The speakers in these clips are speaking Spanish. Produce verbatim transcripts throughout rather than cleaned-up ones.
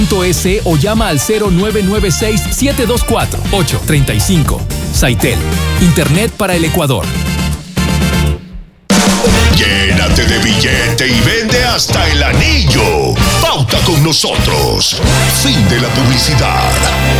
S o llama al cero nueve nueve seis, siete dos cuatro, ocho tres cinco. Saitel, Internet para el Ecuador. Llénate de billete y vende hasta el anillo. Pauta con nosotros. Fin de la publicidad.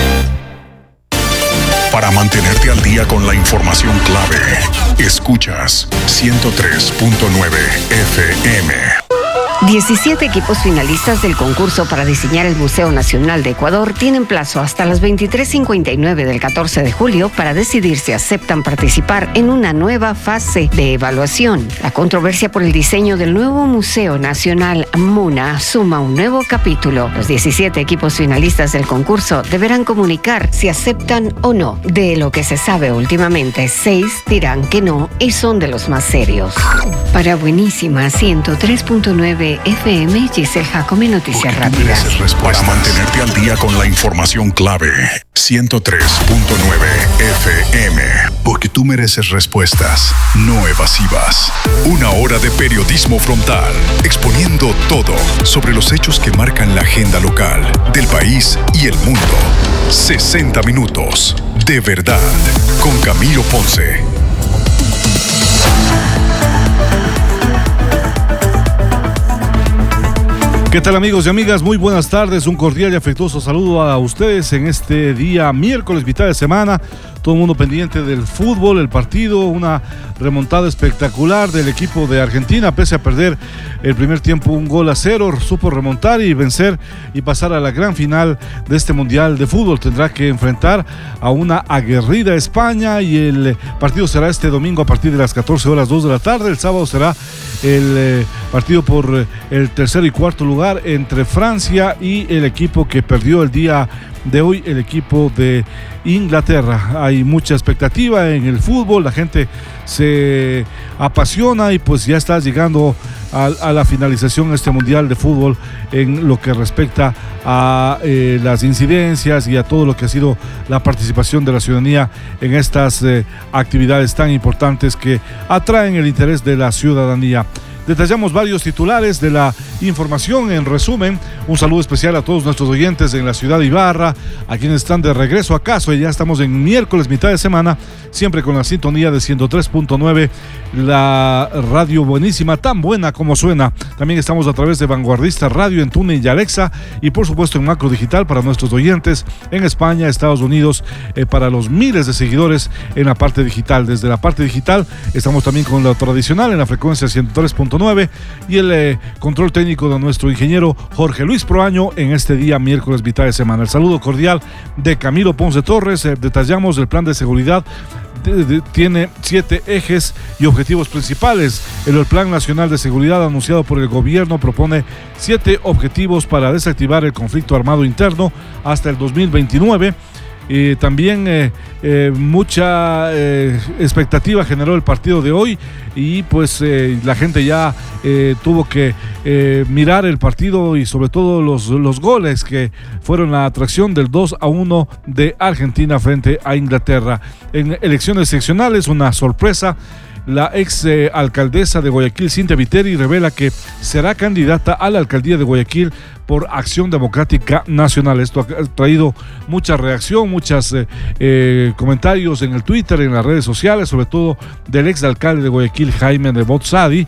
Para mantenerte al día con la información clave, escuchas ciento tres punto nueve F M. diecisiete equipos finalistas del concurso para diseñar el Museo Nacional de Ecuador tienen plazo hasta las veintitrés cincuenta y nueve del catorce de julio para decidir si aceptan participar en una nueva fase de evaluación. La controversia por el diseño del nuevo Museo Nacional MUNA suma un nuevo capítulo. Los diecisiete equipos finalistas del concurso deberán comunicar si aceptan o no. De lo que se sabe últimamente, seis dirán que no y son de los más serios. Para Buenísima ciento tres punto nueve F M, Giselle Jacome, Noticias Rápidas. Para mantenerte al día con la información clave, ciento tres punto nueve F M. Porque tú mereces respuestas no evasivas. Una hora de periodismo frontal, exponiendo todo sobre los hechos que marcan la agenda local, del país y el mundo. sesenta minutos de verdad con Camilo Ponce. ¿Qué tal, amigos y amigas? Muy buenas tardes, un cordial y afectuoso saludo a ustedes en este día miércoles, mitad de semana. Todo el mundo pendiente del fútbol, el partido, una remontada espectacular del equipo de Argentina, pese a perder el primer tiempo un gol a cero, supo remontar y vencer y pasar a la gran final de este Mundial de Fútbol. Tendrá que enfrentar a una aguerrida España y el partido será este domingo a partir de las catorce horas, dos de la tarde. El sábado será el eh, partido por el tercer y cuarto lugar entre Francia y el equipo que perdió el día de hoy, el equipo de Inglaterra. Hay mucha expectativa en el fútbol, la gente se apasiona y pues ya está llegando a, a la finalización de este Mundial de Fútbol en lo que respecta a eh, las incidencias y a todo lo que ha sido la participación de la ciudadanía en estas eh, actividades tan importantes que atraen el interés de la ciudadanía. Detallamos varios titulares de la información. En resumen, un saludo especial a todos nuestros oyentes en la ciudad de Ibarra, a quienes están de regreso a casa. Ya estamos en miércoles, mitad de semana, siempre con la sintonía de ciento tres punto nueve, la radio buenísima, tan buena como suena. También estamos a través de Vanguardista Radio en TuneIn y Alexa, y por supuesto en Macro Digital para nuestros oyentes en España, Estados Unidos, eh, para los miles de seguidores en la parte digital. Desde la parte digital estamos también con la tradicional en la frecuencia ciento tres punto nueve y el eh, control técnico de nuestro ingeniero Jorge Luis Proaño en este día miércoles, mitad de semana. El saludo cordial de Camilo Ponce Torres. Eh, detallamos el plan de seguridad. De, de, tiene siete ejes y objetivos principales. El, el Plan Nacional de Seguridad anunciado por el gobierno propone siete objetivos para desactivar el conflicto armado interno hasta el dos mil veintinueve. Eh, también eh, eh, mucha eh, expectativa generó el partido de hoy y pues eh, la gente ya eh, tuvo que eh, mirar el partido y sobre todo los, los goles que fueron la atracción del dos a uno de Argentina frente a Inglaterra. En elecciones seccionales, una sorpresa. La ex eh, alcaldesa de Guayaquil, Cintia Viteri, revela que será candidata a la alcaldía de Guayaquil por Acción Democrática Nacional. Esto ha traído mucha reacción, muchos eh, eh, comentarios en el Twitter, en las redes sociales, sobre todo del ex alcalde de Guayaquil, Jaime Nebot Sadi.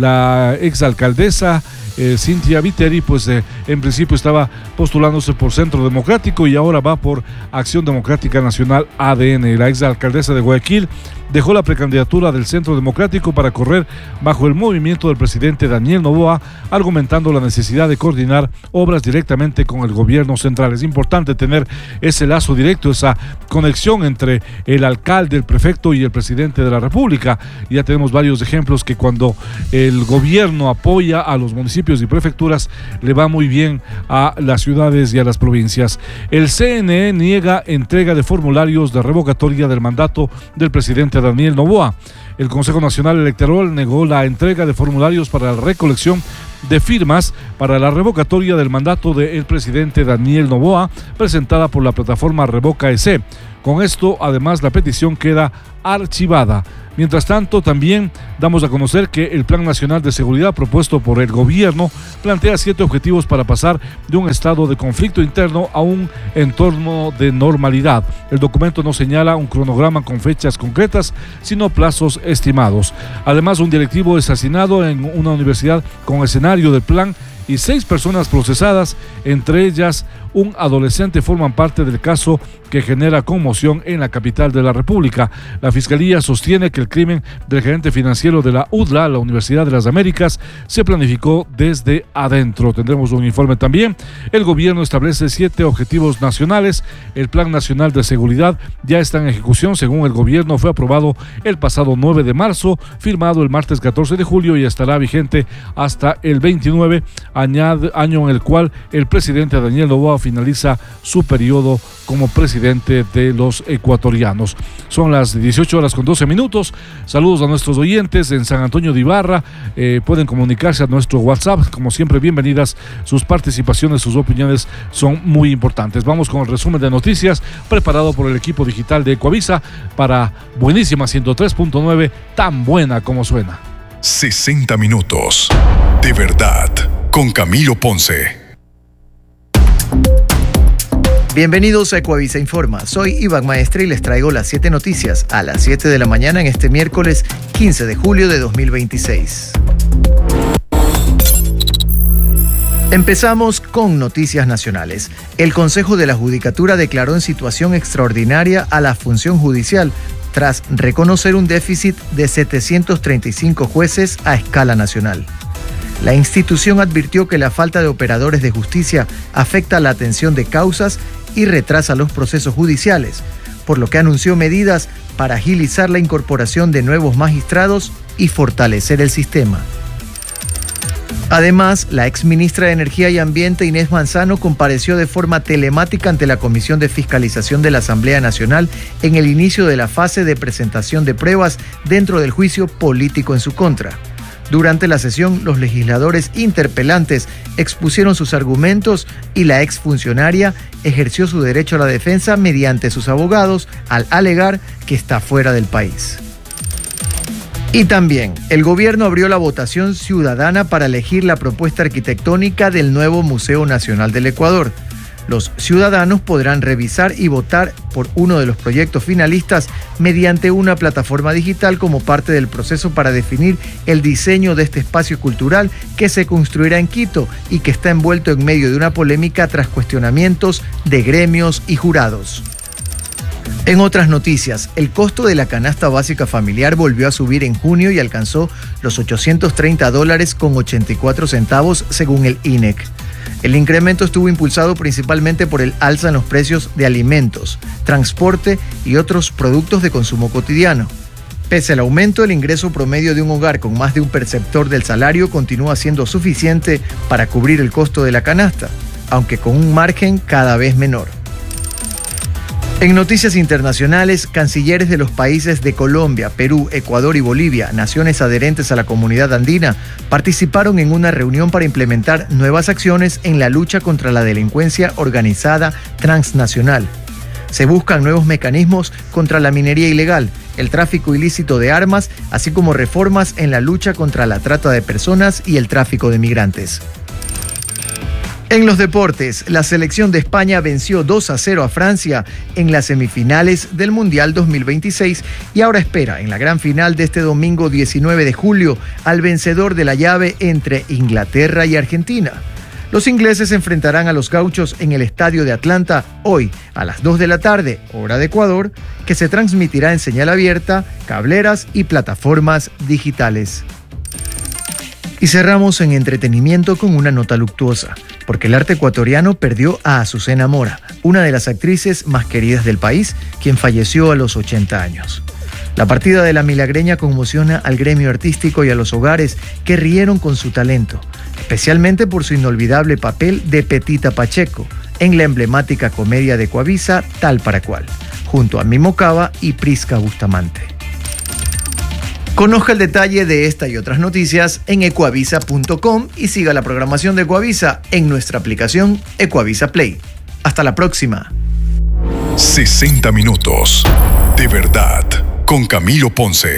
La ex alcaldesa eh, Cintia Viteri, pues eh, en principio estaba postulándose por Centro Democrático y ahora va por Acción Democrática Nacional A D N. La ex alcaldesa de Guayaquil dejó la precandidatura del Centro Democrático para correr bajo el movimiento del presidente Daniel Noboa, argumentando la necesidad de coordinar obras directamente con el gobierno central. Es importante tener ese lazo directo, esa conexión entre el alcalde, el prefecto y el presidente de la República. Ya tenemos varios ejemplos que cuando el gobierno apoya a los municipios y prefecturas, le va muy bien a las ciudades y a las provincias. El C N E niega entrega de formularios de revocatoria del mandato del presidente Daniel Noboa. El Consejo Nacional Electoral negó la entrega de formularios para la recolección de firmas para la revocatoria del mandato del presidente Daniel Noboa, presentada por la plataforma Revoca E C. Con esto, además, la petición queda archivada. Mientras tanto, también damos a conocer que el Plan Nacional de Seguridad propuesto por el gobierno plantea siete objetivos para pasar de un estado de conflicto interno a un entorno de normalidad. El documento no señala un cronograma con fechas concretas, sino plazos estimados. Además, un directivo es asesinado en una universidad con escenario del plan y seis personas procesadas, entre ellas un adolescente, forman parte del caso que genera conmoción en la capital de la República. La Fiscalía sostiene que el crimen del gerente financiero de la U D L A, la Universidad de las Américas, se planificó desde adentro. Tendremos un informe también. El gobierno establece siete objetivos nacionales. El Plan Nacional de Seguridad ya está en ejecución. Según el gobierno, fue aprobado el pasado nueve de marzo, firmado el martes catorce de julio y estará vigente hasta el veintinueve, año en el cual el presidente Daniel Noboa finaliza su periodo como presidente de los ecuatorianos. Son las dieciocho horas con doce minutos. Saludos a nuestros oyentes en San Antonio de Ibarra. Eh, pueden comunicarse a nuestro WhatsApp. Como siempre, bienvenidas. Sus participaciones, sus opiniones son muy importantes. Vamos con el resumen de noticias preparado por el equipo digital de Ecuavisa para Buenísima ciento tres punto nueve, tan buena como suena. sesenta minutos de verdad con Camilo Ponce. Bienvenidos a Ecuavisa Informa. Soy Iván Maestre y les traigo las siete noticias a las siete de la mañana en este miércoles quince de julio de dos mil veintiséis. Empezamos con noticias nacionales. El Consejo de la Judicatura declaró en situación extraordinaria a la función judicial tras reconocer un déficit de setecientos treinta y cinco jueces a escala nacional. La institución advirtió que la falta de operadores de justicia afecta la atención de causas y retrasa los procesos judiciales, por lo que anunció medidas para agilizar la incorporación de nuevos magistrados y fortalecer el sistema. Además, la exministra de Energía y Ambiente, Inés Manzano, compareció de forma telemática ante la Comisión de Fiscalización de la Asamblea Nacional en el inicio de la fase de presentación de pruebas dentro del juicio político en su contra. Durante la sesión, los legisladores interpelantes expusieron sus argumentos y la exfuncionaria ejerció su derecho a la defensa mediante sus abogados al alegar que está fuera del país. Y también, el gobierno abrió la votación ciudadana para elegir la propuesta arquitectónica del nuevo Museo Nacional del Ecuador. Los ciudadanos podrán revisar y votar por uno de los proyectos finalistas mediante una plataforma digital como parte del proceso para definir el diseño de este espacio cultural que se construirá en Quito y que está envuelto en medio de una polémica tras cuestionamientos de gremios y jurados. En otras noticias, el costo de la canasta básica familiar volvió a subir en junio y alcanzó los ochocientos treinta dólares con ochenta y cuatro centavos según el I N E C. El incremento estuvo impulsado principalmente por el alza en los precios de alimentos, transporte y otros productos de consumo cotidiano. Pese al aumento, el ingreso promedio de un hogar con más de un perceptor del salario continúa siendo suficiente para cubrir el costo de la canasta, aunque con un margen cada vez menor. En noticias internacionales, cancilleres de los países de Colombia, Perú, Ecuador y Bolivia, naciones adherentes a la comunidad andina, participaron en una reunión para implementar nuevas acciones en la lucha contra la delincuencia organizada transnacional. Se buscan nuevos mecanismos contra la minería ilegal, el tráfico ilícito de armas, así como reformas en la lucha contra la trata de personas y el tráfico de migrantes. En los deportes, la selección de España venció dos a cero a Francia en las semifinales del Mundial dos mil veintiséis y ahora espera en la gran final de este domingo diecinueve de julio al vencedor de la llave entre Inglaterra y Argentina. Los ingleses se enfrentarán a los gauchos en el estadio de Atlanta hoy a las dos de la tarde, hora de Ecuador, que se transmitirá en señal abierta, cableras y plataformas digitales. Y cerramos en entretenimiento con una nota luctuosa, porque el arte ecuatoriano perdió a Azucena Mora, una de las actrices más queridas del país, quien falleció a los ochenta años. La partida de la milagreña conmociona al gremio artístico y a los hogares que rieron con su talento, especialmente por su inolvidable papel de Petita Pacheco en la emblemática comedia de Ecuavisa Tal para Cual, junto a Mimo Cava y Prisca Bustamante. Conozca el detalle de esta y otras noticias en ecuavisa punto com y siga la programación de Ecuavisa en nuestra aplicación Ecuavisa Play. Hasta la próxima. sesenta minutos de verdad con Camilo Ponce.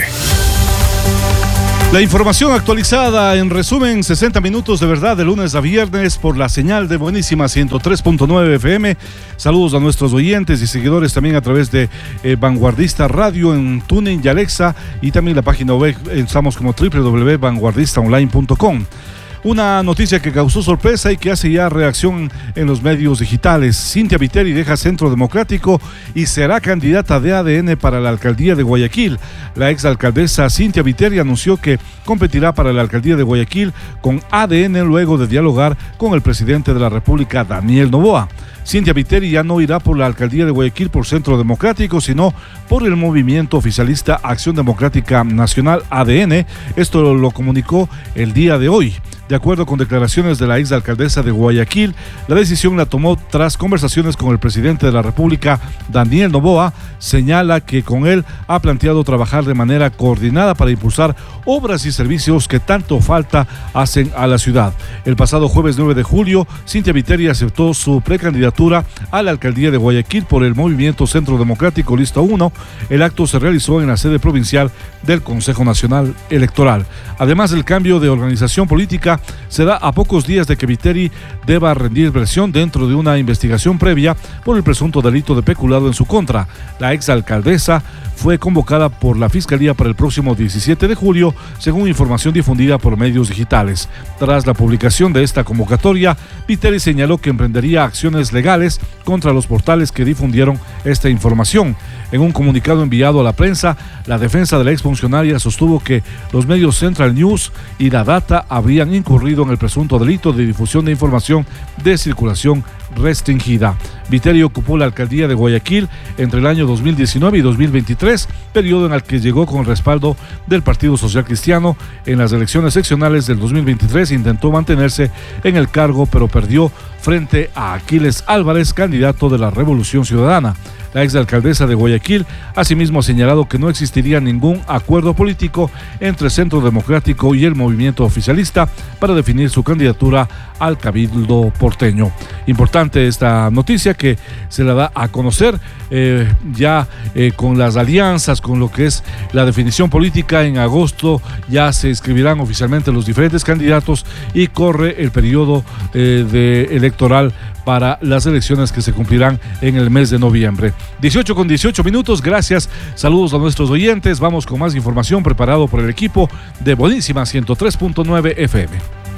La información actualizada en resumen, sesenta minutos de verdad de lunes a viernes por la señal de Buenísima ciento tres punto nueve F M. Saludos a nuestros oyentes y seguidores también a través de eh, Vanguardista Radio en TuneIn y Alexa, y también la página web estamos como doble u doble u doble u punto vanguardista online punto com. Una noticia que causó sorpresa y que hace ya reacción en los medios digitales. Cynthia Viteri deja Centro Democrático y será candidata de A D N para la alcaldía de Guayaquil. La exalcaldesa Cynthia Viteri anunció que competirá para la alcaldía de Guayaquil con A D N luego de dialogar con el presidente de la República, Daniel Noboa. Cynthia Viteri ya no irá por la alcaldía de Guayaquil por Centro Democrático, sino por el movimiento oficialista Acción Democrática Nacional, A D N. Esto lo comunicó el día de hoy. De acuerdo con declaraciones de la exalcaldesa de Guayaquil, la decisión la tomó tras conversaciones con el presidente de la República, Daniel Noboa. Señala que con él ha planteado trabajar de manera coordinada para impulsar obras y servicios que tanto falta hacen a la ciudad. El pasado jueves nueve de julio, Cynthia Viteri aceptó su precandidatura a la alcaldía de Guayaquil por el movimiento Centro Democrático Lista uno. El acto se realizó en la sede provincial del Consejo Nacional Electoral. Además, el cambio de organización política se da a pocos días de que Viteri deba rendir versión dentro de una investigación previa por el presunto delito de peculado en su contra. La exalcaldesa fue convocada por la Fiscalía para el próximo diecisiete de julio, según información difundida por medios digitales. Tras la publicación de esta convocatoria, Viteri señaló que emprendería acciones legales contra los portales que difundieron esta información. En un comunicado enviado a la prensa, la defensa de la exfuncionaria sostuvo que los medios Central News y La Data habrían incurrido en el presunto delito de difusión de información de circulación restringida. Viteri ocupó la alcaldía de Guayaquil entre el año dos mil diecinueve y dos mil veintitrés, periodo en el que llegó con el respaldo del Partido Social Cristiano. En las elecciones seccionales del dos mil veintitrés intentó mantenerse en el cargo, pero perdió frente a Aquiles Álvarez, candidato de la Revolución Ciudadana. La exalcaldesa de Guayaquil asimismo ha señalado que no existiría ningún acuerdo político entre Centro Democrático y el movimiento oficialista para definir su candidatura al Cabildo porteño. Importante esta noticia que se la da a conocer eh, ya eh, con las alianzas, con lo que es la definición política. En agosto ya se inscribirán oficialmente los diferentes candidatos y corre el periodo eh, de electoral para las elecciones que se cumplirán en el mes de noviembre. dieciocho con dieciocho minutos, gracias, saludos a nuestros oyentes. Vamos con más información preparado por el equipo de Buenísima ciento tres punto nueve F M.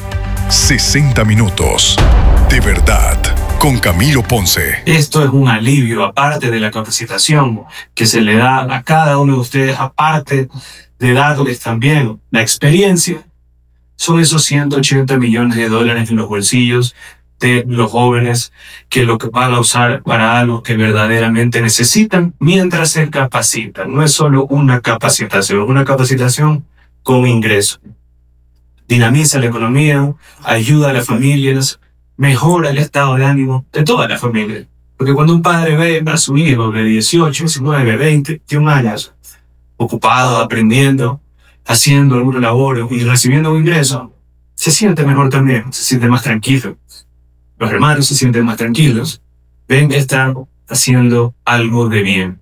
sesenta minutos de verdad con Camilo Ponce. Esto es un alivio, aparte de la capacitación que se le da a cada uno de ustedes, aparte de darles también la experiencia. Son esos ciento ochenta millones de dólares en los bolsillos de los jóvenes que lo que van a usar para algo que verdaderamente necesitan mientras se capacitan. No es solo una capacitación, es una capacitación con ingreso. Dinamiza la economía, ayuda a las familias, mejora el estado de ánimo de toda la familia. Porque cuando un padre ve a su hijo de dieciocho, diecinueve, veinte, veintiún años, ocupado, aprendiendo, haciendo alguna labor y recibiendo un ingreso, se siente mejor también, se siente más tranquilo. Los hermanos se sienten más tranquilos, ven que están haciendo algo de bien.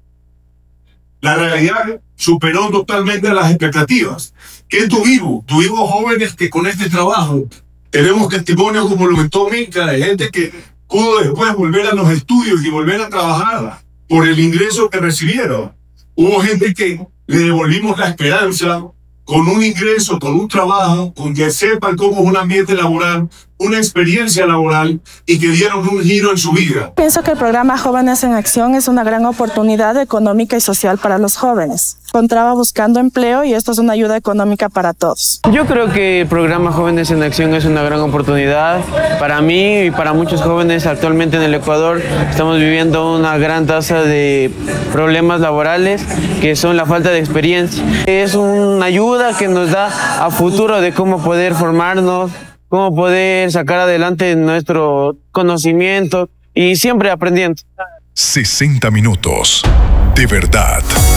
La realidad superó totalmente las expectativas. ¿Qué tuvimos? Tuvimos jóvenes que con este trabajo tenemos testimonios como lo comentó Milka, de gente que pudo después volver a los estudios y volver a trabajar por el ingreso que recibieron. Hubo gente que le devolvimos la esperanza con un ingreso, con un trabajo, con que sepan cómo es un ambiente laboral, una experiencia laboral y que dieron un giro en su vida. Pienso que el programa Jóvenes en Acción es una gran oportunidad económica y social para los jóvenes. Encontraba buscando empleo y esto es una ayuda económica para todos. Yo creo que el programa Jóvenes en Acción es una gran oportunidad para mí y para muchos jóvenes actualmente en el Ecuador. Estamos viviendo una gran tasa de problemas laborales que son la falta de experiencia. Es una ayuda que nos da a futuro de cómo poder formarnos, cómo poder sacar adelante nuestro conocimiento y siempre aprendiendo. sesenta minutos de verdad.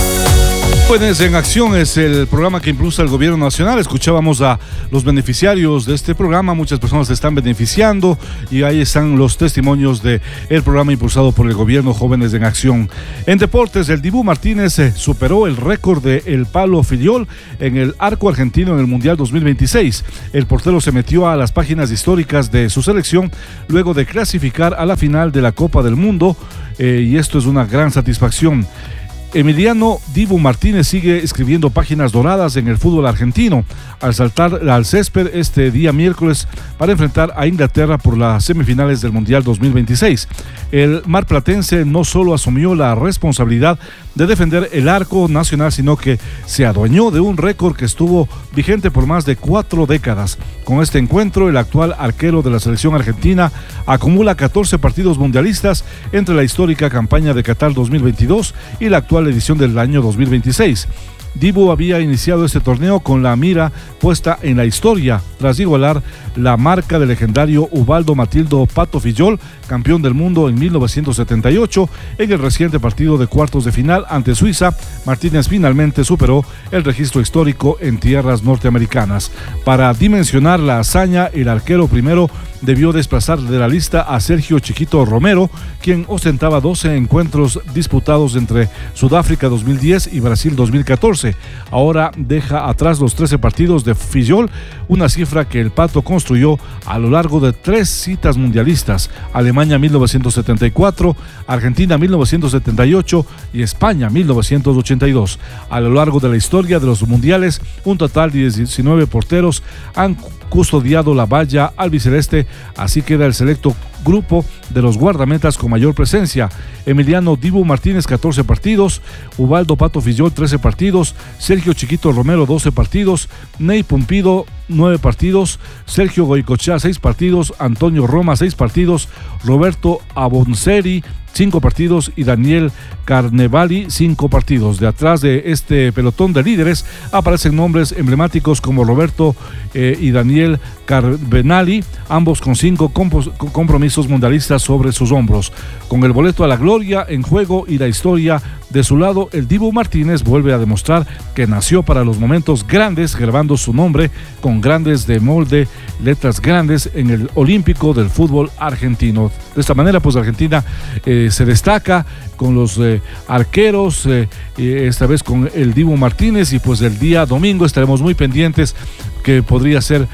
Jóvenes en Acción es el programa que impulsa el gobierno nacional. Escuchábamos a los beneficiarios de este programa. Muchas personas se están beneficiando y ahí están los testimonios del programa impulsado por el gobierno Jóvenes en Acción. En deportes, el Dibu Martínez eh, superó el récord de El Palo Fillol en el arco argentino en el Mundial dos mil veintiséis. El portero se metió a las páginas históricas de su selección luego de clasificar a la final de la Copa del Mundo eh, y esto es una gran satisfacción. Emiliano Dibu Martínez sigue escribiendo páginas doradas en el fútbol argentino al saltar al césped este día miércoles para enfrentar a Inglaterra por las semifinales del Mundial dos mil veintiséis. El marplatense no solo asumió la responsabilidad de defender el arco nacional, sino que se adueñó de un récord que estuvo vigente por más de cuatro décadas. Con este encuentro, el actual arquero de la selección argentina acumula catorce partidos mundialistas entre la histórica campaña de Qatar dos mil veintidós y la actual edición del año dos mil veintiséis. Dibu había iniciado este torneo con la mira puesta en la historia, tras igualar la marca del legendario Ubaldo Matildo Pato Fillol, campeón del mundo en mil novecientos setenta y ocho. En el reciente partido de cuartos de final ante Suiza, Martínez finalmente superó el registro histórico en tierras norteamericanas. Para dimensionar la hazaña, el arquero primero debió desplazar de la lista a Sergio Chiquito Romero, quien ostentaba doce encuentros disputados entre Sudáfrica dos mil diez y Brasil dos mil catorce. Ahora deja atrás los trece partidos de Fillol, una cifra que el Pato construyó a lo largo de tres citas mundialistas: Alemania mil novecientos setenta y cuatro, Argentina mil novecientos setenta y ocho y España mil novecientos ochenta y dos. A lo largo de la historia de los mundiales, un total de diecinueve porteros han custodiado la valla albiceleste. Así queda el selecto grupo de los guardametas con mayor presencia: Emiliano Dibu Martínez catorce partidos, Ubaldo Pato Fillol trece partidos, Sergio Chiquito Romero doce partidos, Ney Pumpido nueve partidos, Sergio Goicochea seis partidos, Antonio Roma seis partidos, Roberto Abonceri cinco partidos y Daniel Carnevali cinco partidos. De atrás de este pelotón de líderes aparecen nombres emblemáticos como Roberto eh, y Daniel Carvenali, ambos con cinco compromisos mundialistas sobre sus hombros. Con el boleto a la gloria en juego y la historia de su lado, el Dibu Martínez vuelve a demostrar que nació para los momentos grandes, grabando su nombre con grandes de molde, letras grandes en el olímpico del fútbol argentino. De esta manera, pues Argentina eh, se destaca con los eh, arqueros, eh, esta vez con el Dibu Martínez, y pues el día domingo estaremos muy pendientes que podría ser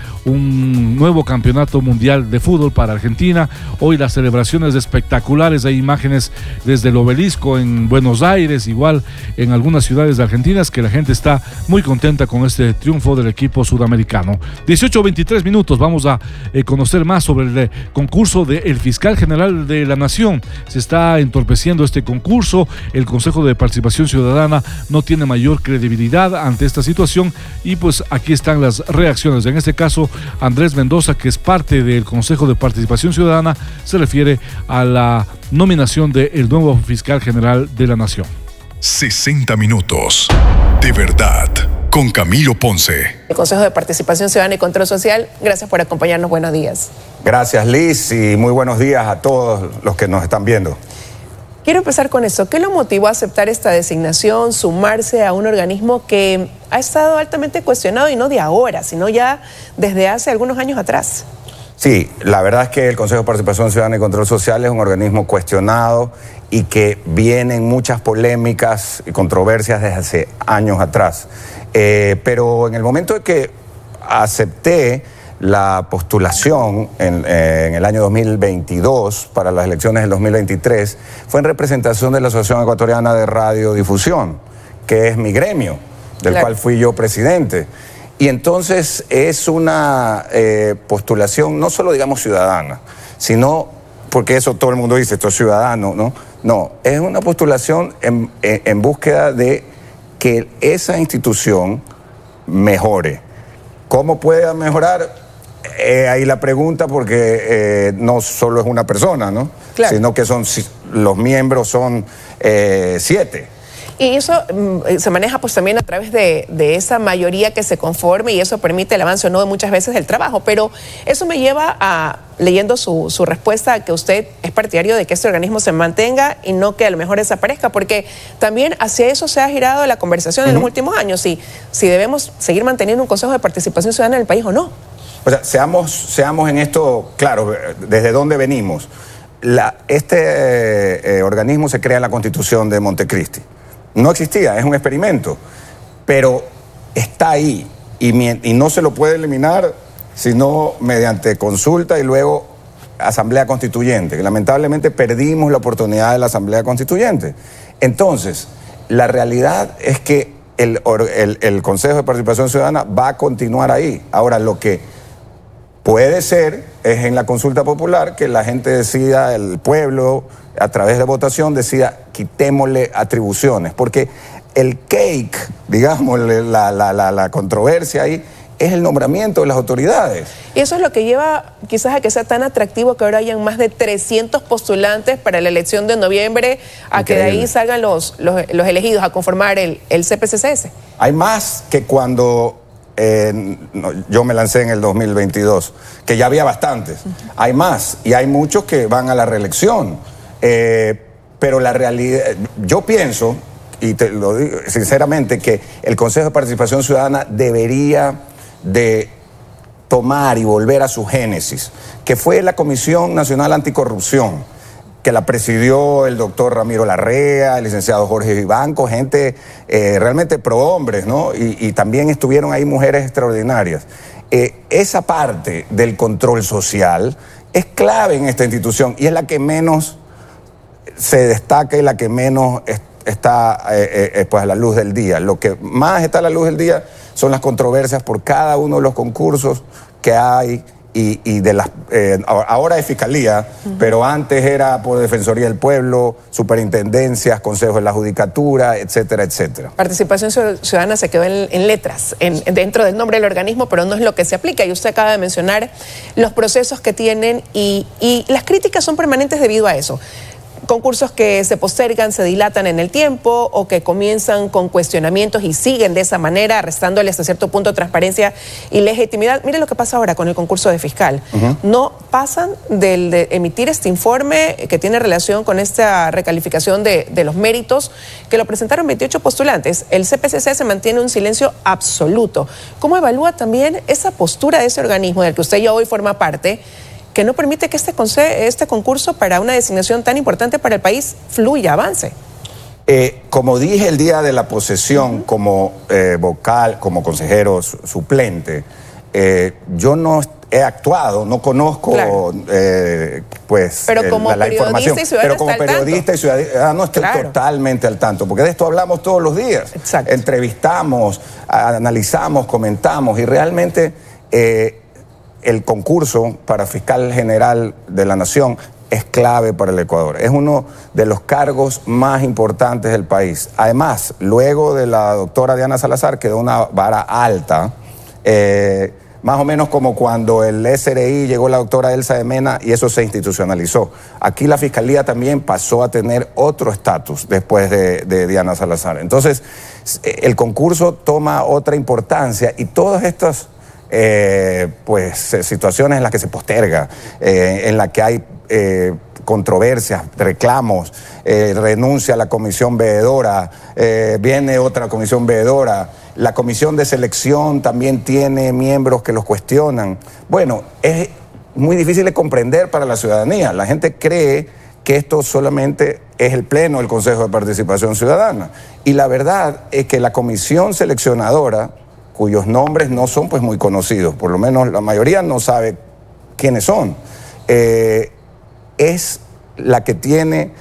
un nuevo campeonato mundial de fútbol para Argentina. Hoy las celebraciones espectaculares, hay imágenes desde el obelisco en Buenos Aires, igual en algunas ciudades de Argentina, que la gente está muy contenta con este triunfo del equipo sudamericano. dieciocho veintitrés minutos, vamos a eh, conocer más sobre el eh, concurso del Fiscal General de la Nación. Se está entorpeciendo este concurso, el Consejo de Participación Ciudadana no tiene mayor credibilidad ante esta situación y pues aquí están las reacciones. En este caso, Andrés Mendoza, que es parte del Consejo de Participación Ciudadana, se refiere a la nominación del nuevo Fiscal General de la Nación. sesenta minutos de verdad con Camilo Ponce. El Consejo de Participación Ciudadana y Control Social, gracias por acompañarnos. Buenos días. Gracias, Liz, y muy buenos días a todos los que nos están viendo. Quiero empezar con eso. ¿Qué lo motivó a aceptar esta designación, sumarse a un organismo que ha estado altamente cuestionado y no de ahora, sino ya desde hace algunos años atrás? Sí, la verdad es que el Consejo de Participación Ciudadana y Control Social es un organismo cuestionado y que vienen muchas polémicas y controversias desde hace años atrás. Eh, pero en el momento de que acepté la postulación en, eh, en el año dos mil veintidós para las elecciones del dos mil veintitrés, fue en representación de la Asociación Ecuatoriana de Radiodifusión, que es mi gremio, del claro. cual fui yo presidente. Y entonces es una eh, postulación no solo, digamos, ciudadana, sino, porque eso todo el mundo dice, esto es ciudadano, ¿no? No, es una postulación en, en, en búsqueda de que esa institución mejore. ¿Cómo puede mejorar? Eh, ahí la pregunta, porque eh, no solo es una persona, ¿no? Claro. Sino que son los miembros son eh, siete. Y eso mm, se maneja pues también a través de, de esa mayoría que se conforme y eso permite el avance o no de muchas veces del trabajo. Pero eso me lleva a, leyendo su, su respuesta, a que usted es partidario de que este organismo se mantenga y no que a lo mejor desaparezca, porque también hacia eso se ha girado la conversación uh-huh. en los últimos años, si, si debemos seguir manteniendo un Consejo de Participación Ciudadana en el país o no. O sea, seamos, seamos en esto, claro, desde dónde venimos. La, este eh, organismo se crea en la Constitución de Montecristi. No existía, es un experimento, pero está ahí y, y no se lo puede eliminar sino mediante consulta y luego Asamblea Constituyente, que lamentablemente perdimos la oportunidad de la Asamblea Constituyente. Entonces, la realidad es que el, el, el Consejo de Participación Ciudadana va a continuar ahí. Ahora, lo que puede ser es en la consulta popular que la gente decida, el pueblo, a través de votación, decida quitémosle atribuciones, porque el cake, digamos, la, la, la, la controversia ahí, es el nombramiento de las autoridades. Y eso es lo que lleva quizás a que sea tan atractivo que ahora hayan más de trescientos postulantes para la elección de noviembre, a Increíble. Que de ahí salgan los, los, los elegidos a conformar el, el C P C C S. Hay más que cuando eh, no, yo me lancé en el dos mil veintidós, que ya había bastantes. Uh-huh. Hay más y hay muchos que van a la reelección. Eh, pero la realidad, yo pienso, y te lo digo sinceramente, que el Consejo de Participación Ciudadana debería de tomar y volver a su génesis, que fue la Comisión Nacional Anticorrupción, que la presidió el doctor Ramiro Larrea, el licenciado Jorge Vivanco, gente eh, realmente prohombres, ¿no? Y, y también estuvieron ahí mujeres extraordinarias. Eh, esa parte del control social es clave en esta institución y es la que menos se destaca y la que menos es, está eh, eh, pues a la luz del día. Lo que más está a la luz del día son las controversias por cada uno de los concursos que hay y, y de las eh, ahora es Fiscalía, uh-huh. pero antes era por Defensoría del Pueblo, superintendencias, consejos de la Judicatura, etcétera, etcétera. Participación Ciudadana se quedó en, en letras, en, dentro del nombre del organismo, pero no es lo que se aplica. Y usted acaba de mencionar los procesos que tienen y, y las críticas son permanentes debido a eso. Concursos que se postergan, se dilatan en el tiempo o que comienzan con cuestionamientos y siguen de esa manera, restándole hasta cierto punto transparencia y legitimidad. Mire lo que pasa ahora con el concurso de fiscal. Uh-huh. No pasan del, de emitir este informe que tiene relación con esta recalificación de, de los méritos, que lo presentaron veintiocho postulantes. El C P C C se mantiene un silencio absoluto. ¿Cómo evalúa también esa postura de ese organismo del que usted ya hoy forma parte, que no permite que este, este concurso para una designación tan importante para el país fluya, avance? Eh, como dije el día de la posesión, uh-huh. como eh, vocal, como consejero suplente, eh, yo no he actuado, no conozco claro. eh, pues pero como eh, la, la información, y pero como periodista y ciudadano estoy claro. totalmente al tanto, porque de esto hablamos todos los días. Exacto. Entrevistamos, analizamos, comentamos y realmente eh, el concurso para fiscal general de la Nación es clave para el Ecuador. Es uno de los cargos más importantes del país. Además, luego de la doctora Diana Salazar quedó una vara alta, eh, más o menos como cuando el S R I llegó la doctora Elsa de Mena y eso se institucionalizó. Aquí la Fiscalía también pasó a tener otro estatus después de, de Diana Salazar. Entonces, el concurso toma otra importancia y todas estas Eh, pues eh, situaciones en las que se posterga, eh, en las que hay eh, controversias, reclamos, eh, renuncia a la comisión veedora, eh, viene otra comisión veedora, la comisión de selección también tiene miembros que los cuestionan. Bueno, es muy difícil de comprender para la ciudadanía. La gente cree que esto solamente es el pleno del Consejo de Participación Ciudadana. Y la verdad es que la comisión seleccionadora, cuyos nombres no son pues muy conocidos, por lo menos la mayoría no sabe quiénes son, eh, es la que tiene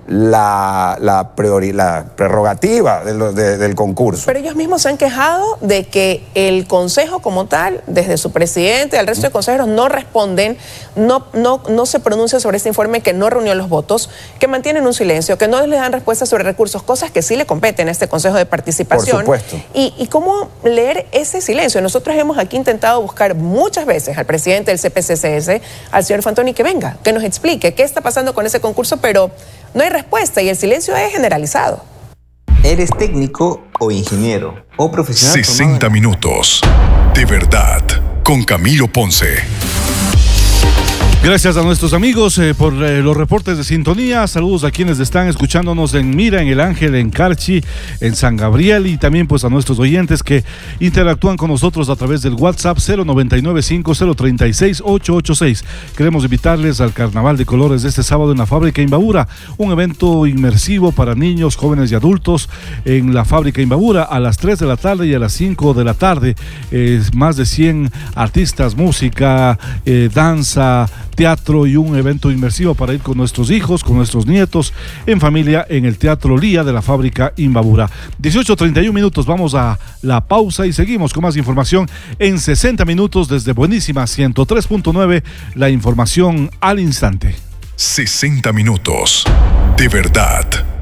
la, la, priori, la prerrogativa de, de, del concurso. Pero ellos mismos se han quejado de que el consejo como tal, desde su presidente al resto de consejeros, no responden, no, no, no se pronuncian sobre este informe, que no reunió los votos, que mantienen un silencio, que no les dan respuestas sobre recursos, cosas que sí le competen a este Consejo de Participación. Por supuesto. Y, y cómo leer ese silencio. Nosotros hemos aquí intentado buscar muchas veces al presidente del C P C C S, al señor Fantoni, que venga, que nos explique qué está pasando con ese concurso, pero no hay respuesta y el silencio es generalizado. ¿Eres técnico o ingeniero o profesional? sesenta minutos. De verdad. Con Camilo Ponce. Gracias a nuestros amigos eh, por eh, los reportes de sintonía. Saludos a quienes están escuchándonos en Mira, en El Ángel, en Carchi, en San Gabriel, y también pues a nuestros oyentes que interactúan con nosotros a través del WhatsApp cero noventa y nueve cinco cero treinta y seis ocho ocho seis. Queremos invitarles al Carnaval de Colores de este sábado en la Fábrica Imbabura, un evento inmersivo para niños, jóvenes y adultos en la Fábrica Imbabura a las tres de la tarde y a las cinco de la tarde. Eh, más de cien artistas, música, eh, danza, teatro y un evento inmersivo para ir con nuestros hijos, con nuestros nietos, en familia, en el Teatro Lía de la Fábrica Imbabura. dieciocho treinta y uno minutos, vamos a la pausa y seguimos con más información en sesenta minutos desde Buenísima ciento tres punto nueve, la información al instante. sesenta minutos. De verdad.